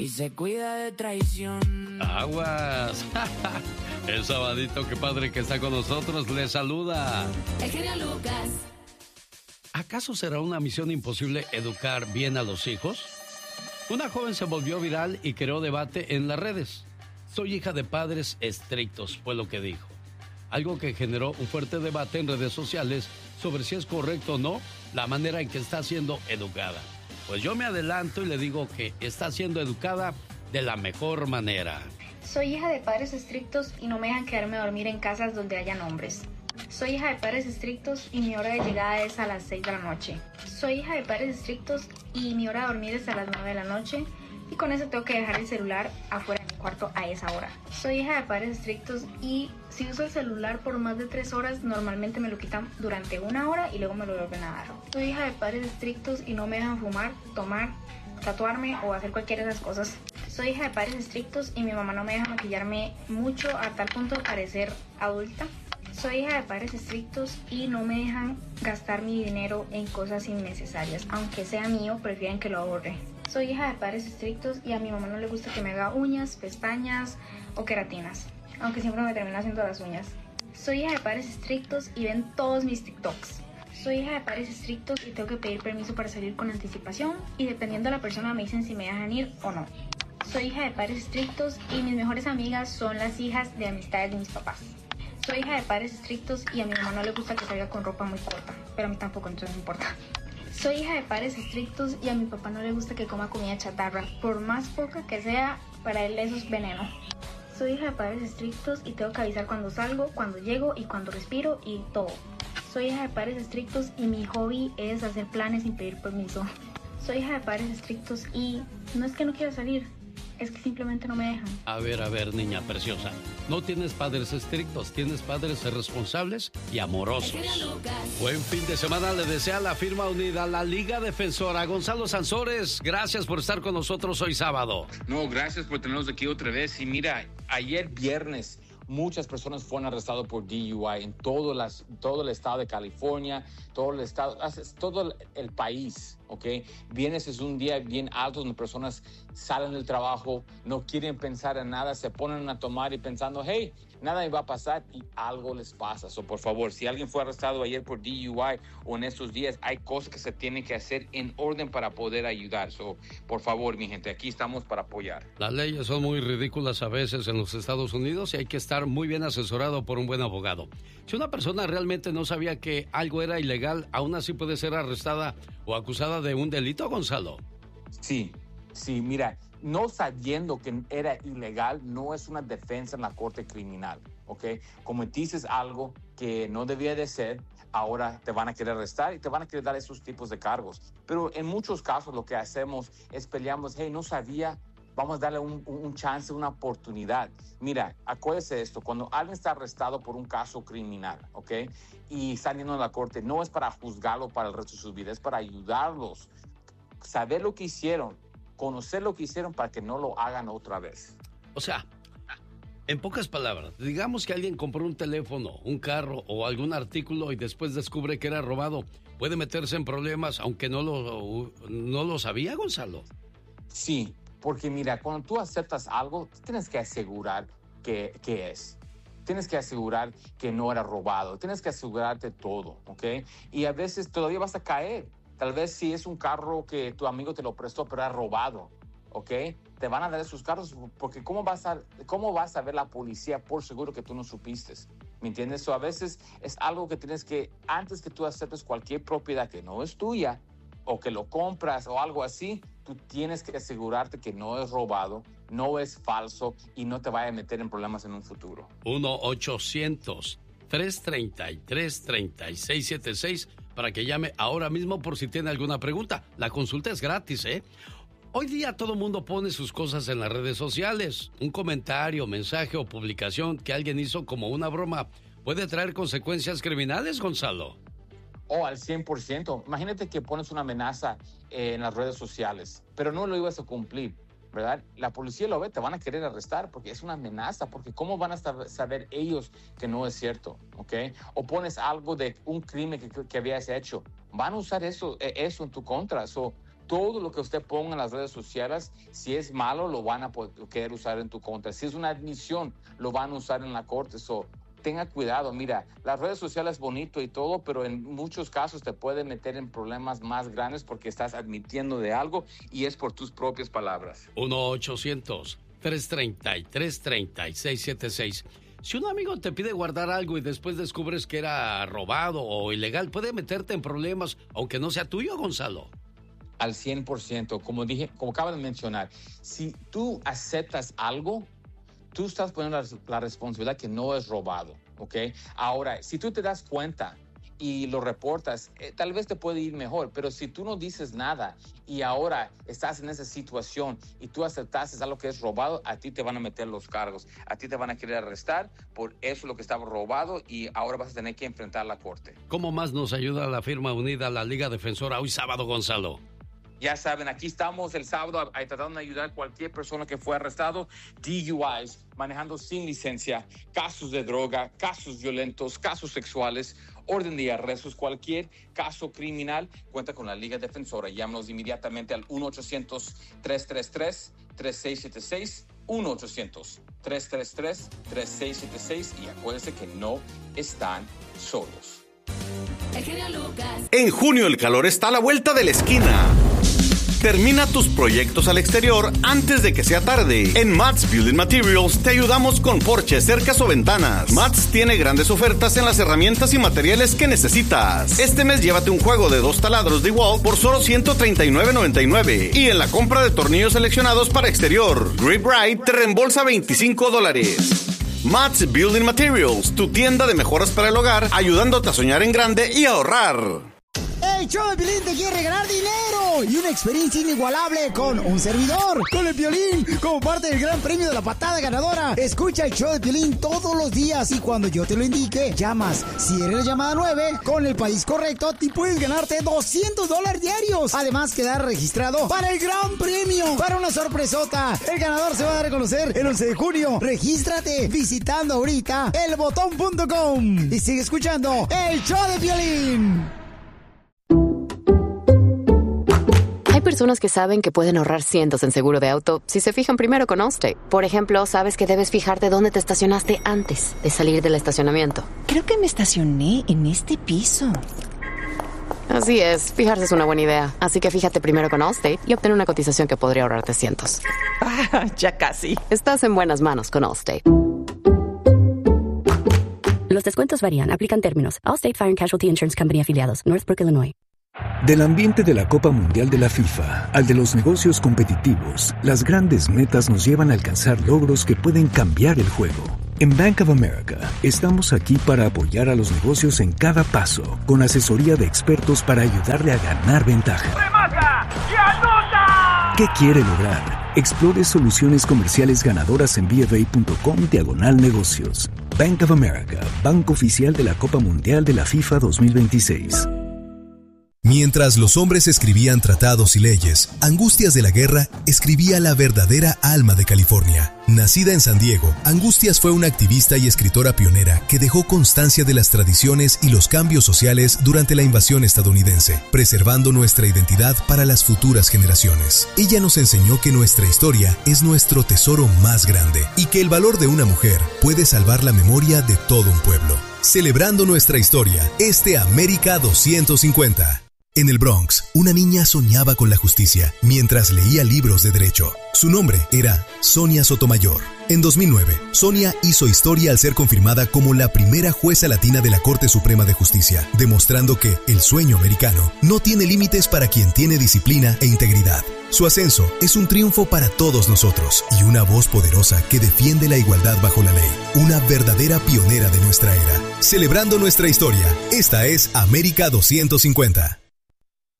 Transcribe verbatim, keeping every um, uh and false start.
y se cuida de traición. Aguas. El sabadito, qué padre que está con nosotros, le saluda el genio Lucas. ¿Acaso será una misión imposible educar bien a los hijos? Una joven se volvió viral y creó debate en las redes. Soy hija de padres estrictos, fue lo que dijo. Algo que generó un fuerte debate en redes sociales sobre si es correcto o no la manera en que está siendo educada. Pues yo me adelanto y le digo que está siendo educada de la mejor manera. Soy hija de padres estrictos y no me dejan quedarme a dormir en casas donde hayan hombres. Soy hija de padres estrictos y mi hora de llegada es a las seis de la noche. Soy hija de padres estrictos y mi hora de dormir es a las nueve de la noche. Y con eso tengo que dejar el celular afuera de mi cuarto a esa hora. Soy hija de padres estrictos y si uso el celular por más de tres horas, normalmente me lo quitan durante una hora y luego me lo vuelven a dar. Soy hija de padres estrictos y no me dejan fumar, tomar, tatuarme o hacer cualquiera de esas cosas. Soy hija de padres estrictos y mi mamá no me deja maquillarme mucho a tal punto de parecer adulta. Soy hija de padres estrictos y no me dejan gastar mi dinero en cosas innecesarias. Aunque sea mío, prefieren que lo ahorre. Soy hija de padres estrictos y a mi mamá no le gusta que me haga uñas, pestañas o queratinas, aunque siempre me termina haciendo las uñas. Soy hija de padres estrictos y ven todos mis TikToks. Soy hija de padres estrictos y tengo que pedir permiso para salir con anticipación y dependiendo de la persona me dicen si me dejan ir o no. Soy hija de padres estrictos y mis mejores amigas son las hijas de amistades de mis papás. Soy hija de padres estrictos y a mi mamá no le gusta que salga con ropa muy corta, pero a mí tampoco, entonces no importa. Soy hija de padres estrictos y a mi papá no le gusta que coma comida chatarra, por más poca que sea, para él eso es veneno. Soy hija de padres estrictos y tengo que avisar cuando salgo, cuando llego y cuando respiro y todo. Soy hija de padres estrictos y mi hobby es hacer planes sin pedir permiso. Soy hija de padres estrictos y no es que no quiera salir, es que simplemente no me dejan. A ver, a ver, niña preciosa. No tienes padres estrictos, tienes padres responsables y amorosos. Buen fin de semana le desea la firma unida, la Liga Defensora. Gonzalo Sansores, gracias por estar con nosotros hoy sábado. No, gracias por tenernos aquí otra vez. Y mira, ayer viernes muchas personas fueron arrestadas por D U I en todo, las, todo el estado de California, todo el estado, todo el país, ¿ok? Viernes es un día bien alto donde personas salen del trabajo, no quieren pensar en nada, se ponen a tomar y pensando, hey, nada me va a pasar y algo les pasa. So, por favor, si alguien fue arrestado ayer por D U I o en estos días, hay cosas que se tienen que hacer en orden para poder ayudar. So, por favor, mi gente, aquí estamos para apoyar. Las leyes son muy ridículas a veces en los Estados Unidos y hay que estar muy bien asesorado por un buen abogado. Si una persona realmente no sabía que algo era ilegal, aún así puede ser arrestada o acusada de un delito, Gonzalo. Sí, sí, mira, no sabiendo que era ilegal no es una defensa en la corte criminal, ¿ok? Cometiste algo que no debía de ser, ahora te van a querer arrestar y te van a querer dar esos tipos de cargos. Pero en muchos casos lo que hacemos es peleamos, hey, no sabía, vamos a darle un, un chance, una oportunidad. Mira, acuérdese de esto, cuando alguien está arrestado por un caso criminal, ¿ok? Y está yendo a la corte, no es para juzgarlo para el resto de su vida, es para ayudarlos, saber lo que hicieron, conocer lo que hicieron para que no lo hagan otra vez. O sea, en pocas palabras, digamos que alguien compró un teléfono, un carro o algún artículo y después descubre que era robado. ¿Puede meterse en problemas aunque no lo, no lo sabía, Gonzalo? Sí, porque mira, cuando tú aceptas algo, tienes que asegurar que, que es. Tienes que asegurar que no era robado. Tienes que asegurarte todo, ¿ok? Y a veces todavía vas a caer. Tal vez si es un carro que tu amigo te lo prestó, pero era robado, ¿ok? Te van a dar esos carros porque ¿cómo vas a, cómo vas a ver la policía por seguro que tú no supiste? ¿Me entiendes? O a veces es algo que tienes que, antes que tú aceptes cualquier propiedad que no es tuya o que lo compras o algo así, tú tienes que asegurarte que no es robado, no es falso y no te vaya a meter en problemas en un futuro. uno ochocientos, tres treinta y tres, treinta y seis setenta y seis para que llame ahora mismo por si tiene alguna pregunta. La consulta es gratis, ¿eh? Hoy día todo mundo pone sus cosas en las redes sociales. Un comentario, mensaje o publicación que alguien hizo como una broma puede traer consecuencias criminales, Gonzalo. Oh, al cien por ciento. Imagínate que pones una amenaza en las redes sociales, pero no lo ibas a cumplir, ¿verdad? La policía lo ve, te van a querer arrestar porque es una amenaza, porque ¿cómo van a saber ellos que no es cierto? ¿Ok? O pones algo de un crimen que, que habías hecho, van a usar eso, eso en tu contra. So, todo lo que usted ponga en las redes sociales, si es malo, lo van a poder, querer usar en tu contra. Si es una admisión, lo van a usar en la corte. So, tenga cuidado. Mira, las redes sociales es bonito y todo, pero en muchos casos te puede meter en problemas más grandes porque estás admitiendo de algo y es por tus propias palabras. uno ochocientos, tres treinta y tres, treinta y seis setenta y seis. Si un amigo te pide guardar algo y después descubres que era robado o ilegal, puede meterte en problemas, aunque no sea tuyo, Gonzalo. Al cien por ciento. Como dije, como acabo de mencionar, si tú aceptas algo, tú estás poniendo la, la responsabilidad que no es robado, ¿ok? Ahora, si tú te das cuenta y lo reportas, eh, tal vez te puede ir mejor, pero si tú no dices nada y ahora estás en esa situación y tú aceptaste algo que es robado, a ti te van a meter los cargos, a ti te van a querer arrestar por eso lo que estaba robado y ahora vas a tener que enfrentar la corte. ¿Cómo más nos ayuda la firma unida, la Liga Defensora, hoy sábado, Gonzalo? Ya saben, aquí estamos el sábado tratando de ayudar a cualquier persona que fue arrestado, D U Is, manejando sin licencia, casos de droga, casos violentos, casos sexuales, orden de arrestos, cualquier caso criminal, cuenta con la Liga Defensora. Llámanos inmediatamente al uno ochocientos, tres tres tres, tres seis siete seis, uno ochocientos, tres tres tres, tres seis siete seis y acuérdense que no están solos. En junio el calor está a la vuelta de la esquina. Termina tus proyectos al exterior antes de que sea tarde. En Mats Building Materials te ayudamos con porches, cercas o ventanas. Mats tiene grandes ofertas en las herramientas y materiales que necesitas. Este mes llévate un juego de dos taladros de DeWalt por solo ciento treinta y nueve noventa y nueve. Y en la compra de tornillos seleccionados para exterior, Grip Ride te reembolsa veinticinco dólares. Mats Building Materials, tu tienda de mejoras para el hogar, ayudándote a soñar en grande y ahorrar. El show de Piolín te quiere regalar dinero y una experiencia inigualable con un servidor, con el Piolín, como parte del gran premio de la patada ganadora. Escucha el show de Piolín todos los días y cuando yo te lo indique, llamas. Si eres la llamada nueve, con el país correcto, te puedes ganarte doscientos dólares diarios. Además, quedar registrado para el gran premio, para una sorpresota. El ganador se va a dar a conocer el once de junio. Regístrate visitando ahorita el botón punto com y sigue escuchando el show de Piolín. Hay personas que saben que pueden ahorrar cientos en seguro de auto si se fijan primero con Allstate. Por ejemplo, sabes que debes fijarte dónde te estacionaste antes de salir del estacionamiento. Creo que me estacioné en este piso. Así es, fijarse es una buena idea. Así que fíjate primero con Allstate y obtén una cotización que podría ahorrarte cientos. Ah, ya casi. Estás en buenas manos con Allstate. Los descuentos varían, aplican términos. Allstate Fire and Casualty Insurance Company afiliados, Northbrook, Illinois. Del ambiente de la Copa Mundial de la FIFA al de los negocios competitivos, las grandes metas nos llevan a alcanzar logros que pueden cambiar el juego. En Bank of America, estamos aquí para apoyar a los negocios en cada paso, con asesoría de expertos para ayudarle a ganar ventaja. ¡Remata y anota! ¿Qué quiere lograr? Explore soluciones comerciales ganadoras en B F A punto com diagonal negocios. Bank of America, banco oficial de la Copa Mundial de la FIFA dos mil veintiséis. Mientras los hombres escribían tratados y leyes, Angustias de la Guerra escribía la verdadera alma de California. Nacida en San Diego, Angustias fue una activista y escritora pionera que dejó constancia de las tradiciones y los cambios sociales durante la invasión estadounidense, preservando nuestra identidad para las futuras generaciones. Ella nos enseñó que nuestra historia es nuestro tesoro más grande y que el valor de una mujer puede salvar la memoria de todo un pueblo. Celebrando nuestra historia, este América doscientos cincuenta. En el Bronx, una niña soñaba con la justicia mientras leía libros de derecho. Su nombre era Sonia Sotomayor. En dos mil nueve, Sonia hizo historia al ser confirmada como la primera jueza latina de la Corte Suprema de Justicia, demostrando que el sueño americano no tiene límites para quien tiene disciplina e integridad. Su ascenso es un triunfo para todos nosotros y una voz poderosa que defiende la igualdad bajo la ley. Una verdadera pionera de nuestra era. Celebrando nuestra historia, esta es América doscientos cincuenta.